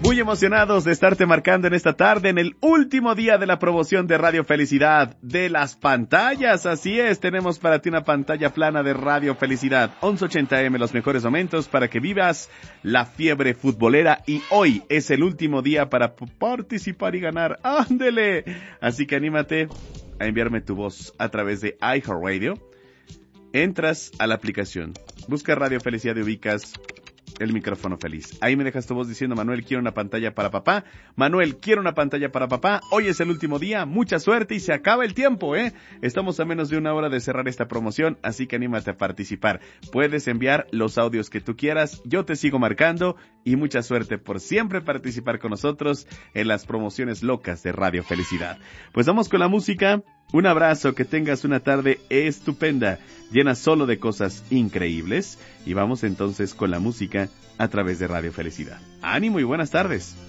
Muy emocionados de estarte marcando en esta tarde, en el último día de la promoción de Radio Felicidad, de las pantallas. Así es, tenemos para ti una pantalla plana de Radio Felicidad. 1180M, los mejores momentos para que vivas la fiebre futbolera. Y hoy es el último día para participar y ganar. ¡Ándele! Así que anímate a enviarme tu voz a través de iHeartRadio. Entras a la aplicación, busca Radio Felicidad y ubicas el micrófono feliz. Ahí me dejas tu voz diciendo: Manuel, quiero una pantalla para papá. Manuel, quiero una pantalla para papá. Hoy es el último día, mucha suerte y se acaba el tiempo, Estamos a menos de una hora de cerrar esta promoción, así que anímate a participar. Puedes enviar los audios que tú quieras, yo te sigo marcando y mucha suerte por siempre participar con nosotros en las promociones locas de Radio Felicidad. Pues vamos con la música. Un abrazo, que tengas una tarde estupenda, llena solo de cosas increíbles. Y vamos entonces con la música a través de Radio Felicidad. ¡Ánimo y buenas tardes!